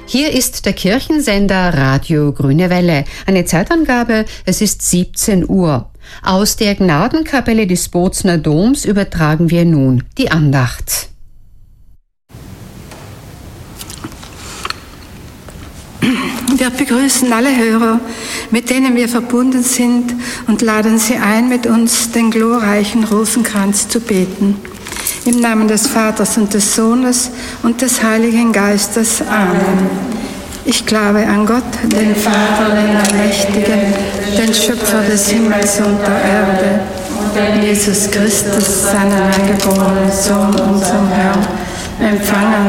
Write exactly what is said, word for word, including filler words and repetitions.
Hier ist der Kirchensender Radio Grüne Welle. Eine Zeitangabe, es ist siebzehn Uhr. Aus der Gnadenkapelle des Bozner Doms übertragen wir nun die Andacht. Wir begrüßen alle Hörer, mit denen wir verbunden sind, und laden sie ein, mit uns den glorreichen Rosenkranz zu beten. Im Namen des Vaters und des Sohnes und des Heiligen Geistes. Amen. Ich glaube an Gott, den Vater, den Allmächtigen, den Schöpfer des Himmels und der Erde, und Jesus Christus, seinen eingeborenen Sohn, unseren Herrn, empfangen